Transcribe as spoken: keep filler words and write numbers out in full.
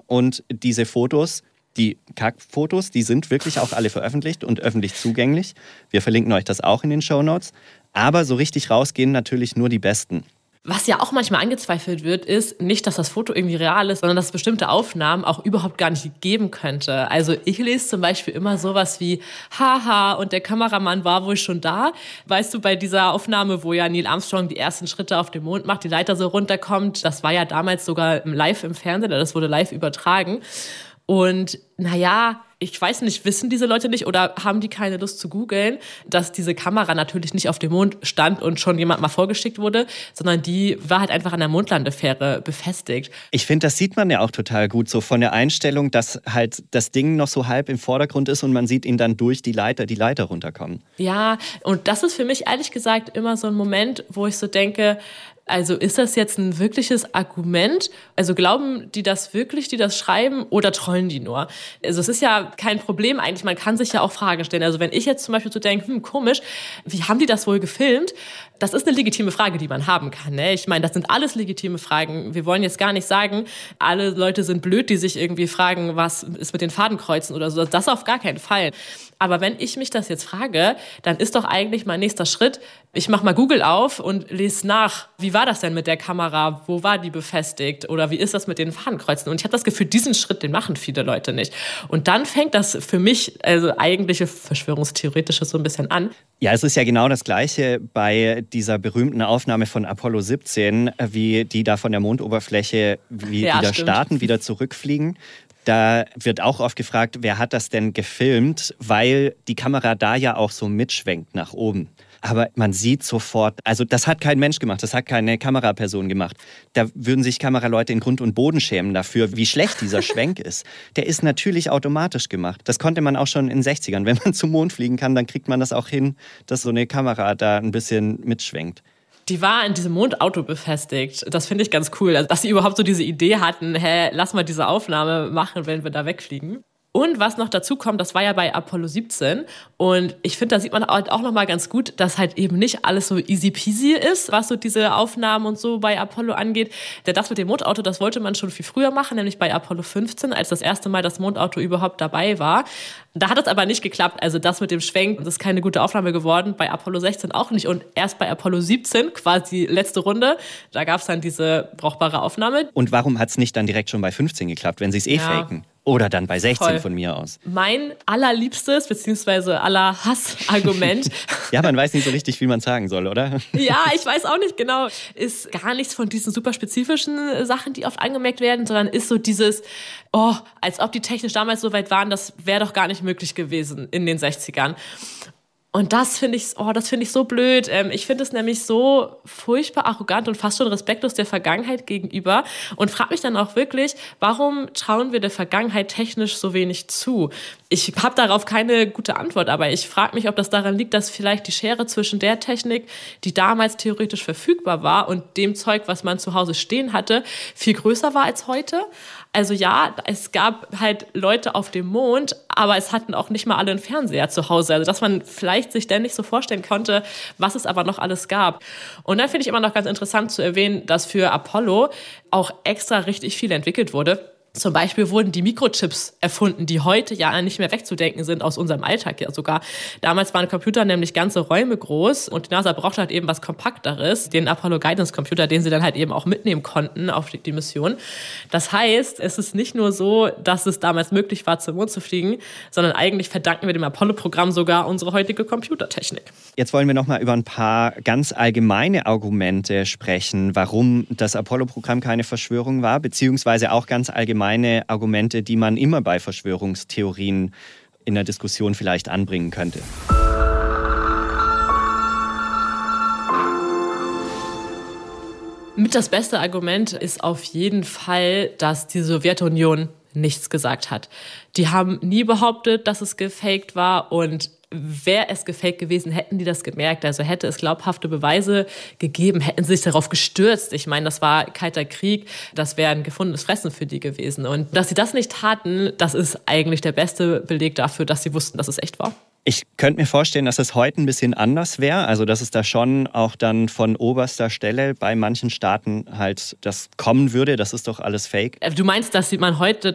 Und diese Fotos, die Kackfotos, die sind wirklich auch alle veröffentlicht und öffentlich zugänglich. Wir verlinken euch das auch in den Shownotes. Aber so richtig rausgehen natürlich nur die Besten. Was ja auch manchmal angezweifelt wird, ist nicht, dass das Foto irgendwie real ist, sondern dass es bestimmte Aufnahmen auch überhaupt gar nicht geben könnte. Also ich lese zum Beispiel immer sowas wie, haha, und der Kameramann war wohl schon da. Weißt du, bei dieser Aufnahme, wo ja Neil Armstrong die ersten Schritte auf dem Mond macht, die Leiter so runterkommt, das war ja damals sogar live im Fernsehen, das wurde live übertragen. Und naja, ich weiß nicht, wissen diese Leute nicht oder haben die keine Lust zu googeln, dass diese Kamera natürlich nicht auf dem Mond stand und schon jemand mal vorgeschickt wurde, sondern die war halt einfach an der Mondlandefähre befestigt. Ich finde, das sieht man ja auch total gut, so von der Einstellung, dass halt das Ding noch so halb im Vordergrund ist und man sieht ihn dann durch die Leiter, die Leiter runterkommen. Ja, und das ist für mich ehrlich gesagt immer so ein Moment, wo ich so denke, also ist das jetzt ein wirkliches Argument? Also glauben die das wirklich, die das schreiben, oder trollen die nur? Also es ist ja kein Problem eigentlich, man kann sich ja auch Fragen stellen. Also wenn ich jetzt zum Beispiel so denke, hm, komisch, wie haben die das wohl gefilmt? Das ist eine legitime Frage, die man haben kann. Ne? Ich meine, das sind alles legitime Fragen. Wir wollen jetzt gar nicht sagen, alle Leute sind blöd, die sich irgendwie fragen, was ist mit den Fadenkreuzen oder so. Das auf gar keinen Fall. Aber wenn ich mich das jetzt frage, dann ist doch eigentlich mein nächster Schritt, ich mache mal Google auf und lese nach, wie war das denn mit der Kamera, wo war die befestigt oder wie ist das mit den Fadenkreuzen? Und ich habe das Gefühl, diesen Schritt, den machen viele Leute nicht. Und dann fängt das für mich, also eigentliche Verschwörungstheoretische, so ein bisschen an. Ja, es ist ja genau das Gleiche bei dieser berühmten Aufnahme von Apollo siebzehn, wie die da von der Mondoberfläche wie Ja, wieder stimmt. starten, wieder zurückfliegen. Da wird auch oft gefragt, wer hat das denn gefilmt, weil die Kamera da ja auch so mitschwenkt nach oben. Aber man sieht sofort, also das hat kein Mensch gemacht, das hat keine Kameraperson gemacht. Da würden sich Kameraleute in Grund und Boden schämen dafür, wie schlecht dieser Schwenk ist. Der ist natürlich automatisch gemacht. Das konnte man auch schon in den sechzigern. Wenn man zum Mond fliegen kann, dann kriegt man das auch hin, dass so eine Kamera da ein bisschen mitschwenkt. Die war in diesem Mondauto befestigt. Das finde ich ganz cool. Also, dass sie überhaupt so diese Idee hatten, hä, lass mal diese Aufnahme machen, wenn wir da wegfliegen. Und was noch dazu kommt, das war ja bei Apollo siebzehn. Und ich finde, da sieht man halt auch noch mal ganz gut, dass halt eben nicht alles so easy peasy ist, was so diese Aufnahmen und so bei Apollo angeht. Denn das mit dem Mondauto, das wollte man schon viel früher machen, nämlich bei Apollo fünfzehn, als das erste Mal das Mondauto überhaupt dabei war. Da hat es aber nicht geklappt. Also das mit dem Schwenk, das ist keine gute Aufnahme geworden. Bei Apollo sechzehn auch nicht. Und erst bei Apollo siebzehn, quasi letzte Runde, da gab es dann diese brauchbare Aufnahme. Und warum hat es nicht dann direkt schon bei fünfzehn geklappt, wenn sie es eh Ja. faken? Oder dann bei sechzehn Voll. von mir aus. Mein allerliebstes, beziehungsweise aller Hassargument. Ja, man weiß nicht so richtig, wie man es sagen soll, oder? Ja, ich weiß auch nicht genau. Ist gar nichts von diesen super spezifischen Sachen, die oft angemerkt werden, sondern ist so dieses, oh, als ob die technisch damals so weit waren, das wäre doch gar nicht möglich gewesen in den sechzigern. Und das finde ich, oh, das finde ich so blöd. Ähm, ich finde es nämlich so furchtbar arrogant und fast schon respektlos der Vergangenheit gegenüber und frage mich dann auch wirklich, warum trauen wir der Vergangenheit technisch so wenig zu? Ich habe darauf keine gute Antwort, aber ich frage mich, ob das daran liegt, dass vielleicht die Schere zwischen der Technik, die damals theoretisch verfügbar war, und dem Zeug, was man zu Hause stehen hatte, viel größer war als heute. Also ja, es gab halt Leute auf dem Mond, aber es hatten auch nicht mal alle einen Fernseher zu Hause. Also dass man vielleicht sich dann nicht so vorstellen konnte, was es aber noch alles gab. Und dann finde ich immer noch ganz interessant zu erwähnen, dass für Apollo auch extra richtig viel entwickelt wurde. Zum Beispiel wurden die Mikrochips erfunden, die heute ja nicht mehr wegzudenken sind aus unserem Alltag ja sogar. Damals waren Computer nämlich ganze Räume groß und die NASA brauchte halt eben was Kompakteres, den Apollo Guidance Computer, den sie dann halt eben auch mitnehmen konnten auf die Mission. Das heißt, es ist nicht nur so, dass es damals möglich war, zum Mond zu fliegen, sondern eigentlich verdanken wir dem Apollo-Programm sogar unsere heutige Computertechnik. Jetzt wollen wir noch mal über ein paar ganz allgemeine Argumente sprechen, warum das Apollo-Programm keine Verschwörung war, beziehungsweise auch ganz allgemeine Argumente, die man immer bei Verschwörungstheorien in der Diskussion vielleicht anbringen könnte. Mit das beste Argument ist auf jeden Fall, dass die Sowjetunion nichts gesagt hat. Die haben nie behauptet, dass es gefaked war, und wäre es gefaked gewesen, hätten die das gemerkt. Also hätte es glaubhafte Beweise gegeben, hätten sie sich darauf gestürzt. Ich meine, das war kalter Krieg, das wäre ein gefundenes Fressen für die gewesen. Und dass sie das nicht taten, das ist eigentlich der beste Beleg dafür, dass sie wussten, dass es echt war. Ich könnte mir vorstellen, dass es heute ein bisschen anders wäre. Also dass es da schon auch dann von oberster Stelle bei manchen Staaten halt das kommen würde. Das ist doch alles fake. Du meinst, dass man heute